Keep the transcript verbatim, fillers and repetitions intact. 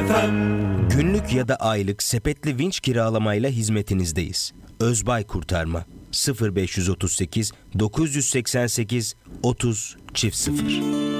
F M. Günlük ya da aylık sepetli vinç kiralamayla hizmetinizdeyiz. Özbay Kurtarma sıfır beş otuz sekiz dokuz seksen sekiz otuz sıfır sıfır